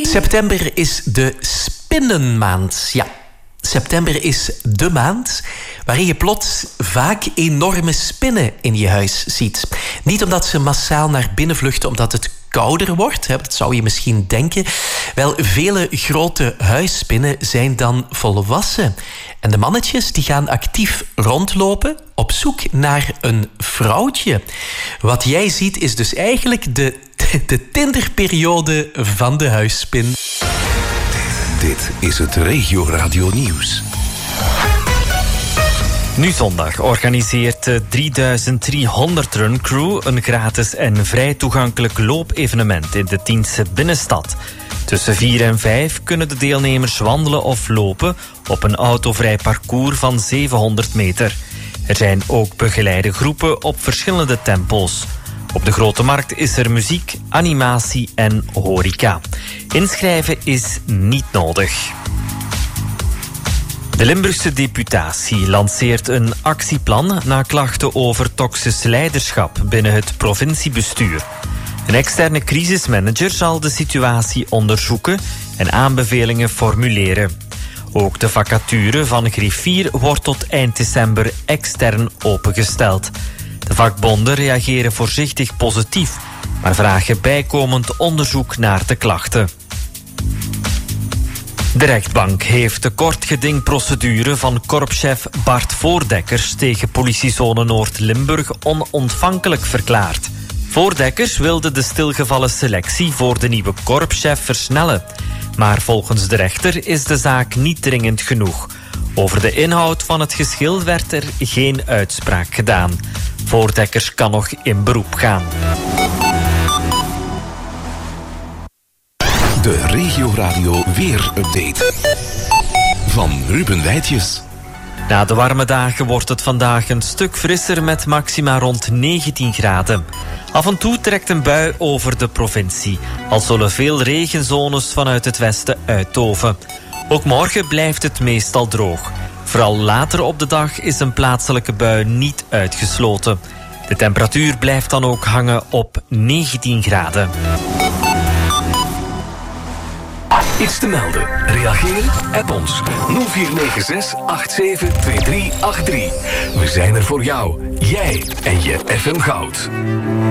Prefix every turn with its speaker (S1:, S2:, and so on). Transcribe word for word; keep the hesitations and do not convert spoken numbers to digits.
S1: September is de spinnenmaand. Ja, september is de maand waarin je plots vaak enorme spinnen in je huis ziet. Niet omdat ze massaal naar binnen vluchten omdat het kouder wordt, hè, dat zou je misschien denken. Wel, vele grote huisspinnen zijn dan volwassen. En de mannetjes die gaan actief rondlopen op zoek naar een vrouwtje. Wat jij ziet is dus eigenlijk de, de Tinderperiode van de huisspin.
S2: Dit is het Regio Radio Nieuws.
S3: Nu zondag organiseert de drieduizend driehonderd Run Crew een gratis en vrij toegankelijk loopevenement in de Tientse binnenstad. Tussen vier en vijf kunnen de deelnemers wandelen of lopen op een autovrij parcours van zevenhonderd meter. Er zijn ook begeleide groepen op verschillende tempo's. Op de Grote Markt is er muziek, animatie en horeca. Inschrijven is niet nodig. De Limburgse deputatie lanceert een actieplan na klachten over toxisch leiderschap binnen het provinciebestuur. Een externe crisismanager zal de situatie onderzoeken en aanbevelingen formuleren. Ook de vacature van griffier wordt tot eind december extern opengesteld. De vakbonden reageren voorzichtig positief, maar vragen bijkomend onderzoek naar de klachten. De rechtbank heeft de kortgedingprocedure van korpschef Bart Voordekkers tegen politiezone Noord-Limburg onontvankelijk verklaard. Voordekkers wilde de stilgevallen selectie voor de nieuwe korpschef versnellen. Maar volgens de rechter is de zaak niet dringend genoeg. Over de inhoud van het geschil werd er geen uitspraak gedaan. Voordekkers kan nog in beroep gaan.
S2: De Regio Radio Weer-update van Ruben Wijtjes.
S3: Na de warme dagen wordt het vandaag een stuk frisser met maxima rond negentien graden. Af en toe trekt een bui over de provincie. Al zullen veel regenzones vanuit het westen uittoven. Ook morgen blijft het meestal droog. Vooral later op de dag is een plaatselijke bui niet uitgesloten. De temperatuur blijft dan ook hangen op negentien graden.
S2: Iets te melden? Reageren? App ons nul vier negen zes acht zeven twee drie acht drie. We zijn er voor jou. Jij en je F M Goud.